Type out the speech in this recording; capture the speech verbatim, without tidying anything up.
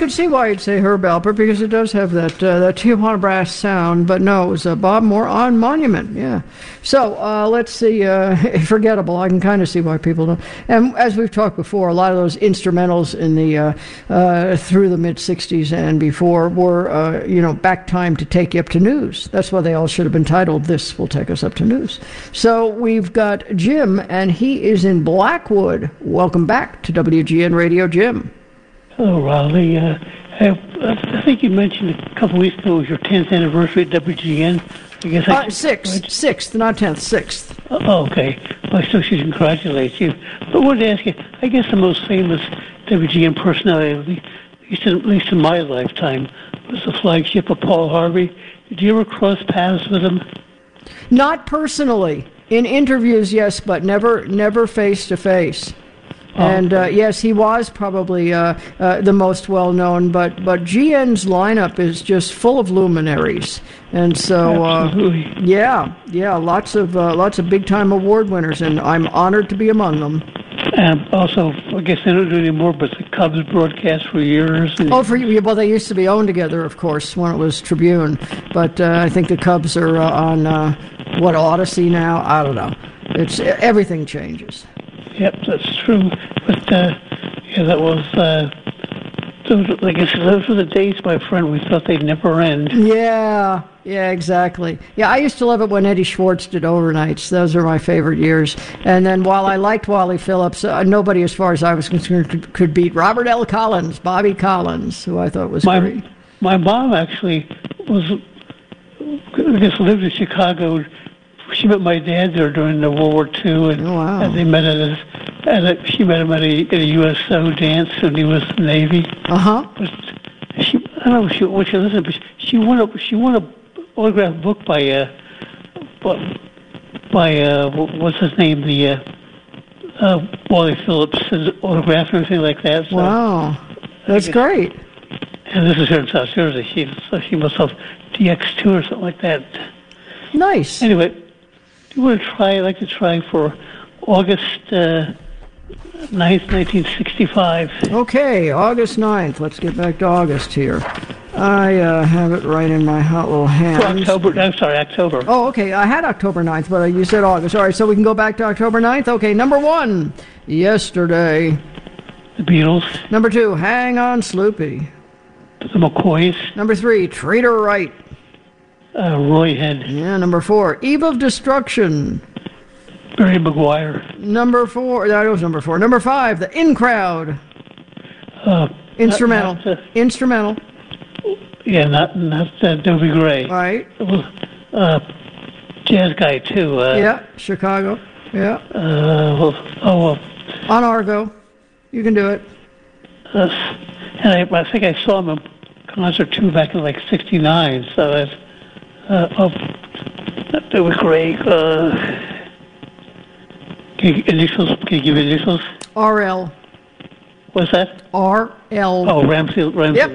could see why you'd say Herb Alpert, because it does have that uh, that Tijuana brass sound. But no, it was uh, Bob Moore on Monument. Yeah. So uh, let's see. Uh, forgettable. I can kind of see why people don't. And as we've talked before, a lot of those instrumentals in the uh, uh, through the mid sixties and before were uh, you know back time to take you up to news. That's why they all should have been titled "This Will Take Us Up to News." So we've got Jim, and he is in Blackwood. Welcome back to W G N Radio, Jim. Hello, Raleigh. Uh, I, I think you mentioned a couple weeks ago it was your tenth anniversary at W G N. I guess I uh, sixth, sixth, not tenth, sixth. Oh, okay. Well, I still should congratulate you. But I wanted to ask you, I guess the most famous W G N personality, at least in, at least in my lifetime, was the flagship of Paul Harvey. Did you ever cross paths with him? Not personally. In interviews, yes, but never, never face to face. And uh, yes, he was probably uh, uh, the most well-known, but but G N's lineup is just full of luminaries, and so uh, yeah, yeah, lots of uh, lots of big-time award winners, and I'm honored to be among them. Um, also, I guess they don't do anymore, but the Cubs broadcast for years. And oh, for well, they used to be owned together, of course, when it was Tribune, but uh, I think the Cubs are uh, on uh, what Odyssey now. I don't know. It's everything changes. Yep, that's true. But, uh, yeah, that was, uh, those, I guess those were the days, my friend, we thought they'd never end. Yeah, yeah, exactly. Yeah, I used to love it when Eddie Schwartz did overnights. Those are my favorite years. And then while I liked Wally Phillips, uh, nobody, as far as I was concerned, could, could beat Robert L. Collins, Bobby Collins, who I thought was my, great. My mom actually was, I guess, lived in Chicago. She met my dad there during the World War Two, and, oh, wow. and they met at a, at a, she met him at a, at a U S O dance when he was in the Navy. Uh-huh. But she, I don't know if she, what she listened to, but she won a, she won a autographed book by, uh, by, uh, what's his name, the, uh, uh, Wally Phillips' autograph and everything like that. So wow. That's guess, great. And this is here in South Jersey. She, so she must have D X two or something like that. Nice. Anyway, do you want to try, I'd like to try for August uh, ninth, nineteen sixty-five. Okay, August ninth. Let's get back to August here. I uh, have it right in my hot little hand. October, I'm sorry, October. Oh, okay, I had October ninth, but you said August. All right, so we can go back to October ninth. Okay, number one, Yesterday. The Beatles. Number two, Hang On Sloopy. The McCoys. Number three, Treat Her Right. Uh, Roy Head. Yeah, number four, Eve of Destruction. Barry Maguire. Number four, that was number four. Number five, The In Crowd. Uh, Instrumental. Not, not, uh, Instrumental. Yeah, not not uh, Dobie Gray. Right. Uh, jazz guy too. Uh, yeah, Chicago. Yeah. Uh, well, oh well. On Argo, you can do it. Uh, and I, I think I saw him in concert too back in like sixty-nine. So that's uh, oh, that was great. Uh, can you, initials? Can you give initials? R L. What's that? R L. Oh, Ramsey. Ramsey. Yep.